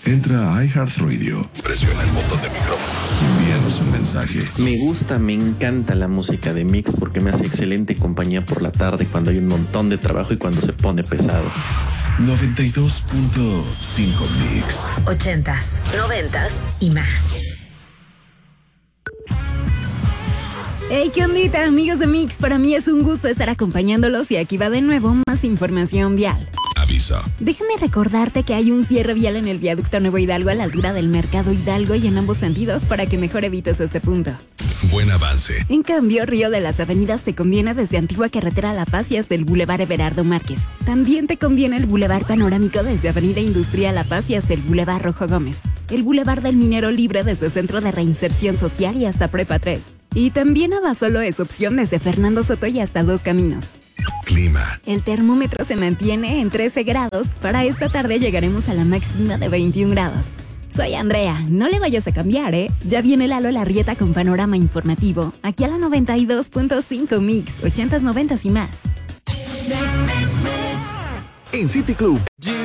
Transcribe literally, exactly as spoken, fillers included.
Entra a iHeartRadio, presiona el botón de micrófono y envíanos un mensaje. Me gusta, me encanta la música de Mix porque me hace excelente compañía por la tarde cuando hay un montón de trabajo y cuando se pone pesado. noventa y dos punto cinco Mix. Ochentas, noventas y más. Hey, ¿qué ondita, amigos de Mix? Para mí es un gusto estar acompañándolos y aquí va de nuevo más información vial. Aviso. Déjame recordarte que hay un cierre vial en el viaducto Nuevo Hidalgo a la altura del Mercado Hidalgo y en ambos sentidos para que mejor evites este punto. Buen avance. En cambio, Río de las Avenidas te conviene desde Antigua Carretera La Paz y hasta el Boulevard Everardo Márquez. También te conviene el Boulevard Panorámico desde Avenida Industrial La Paz y hasta el Boulevard Rojo Gómez. El Boulevard del Minero Libre desde Centro de Reinserción Social y hasta Prepa tres. Y también Abasolo es opción desde Fernando Soto y hasta Dos Caminos. Clima. El termómetro se mantiene en trece grados. Para esta tarde llegaremos a la máxima de veintiún grados. Soy Andrea, no le vayas a cambiar, ¿eh? Ya viene Lalo Larrieta con panorama informativo. Aquí a la noventa y dos punto cinco Mix, ochentas, noventas y más. En City Club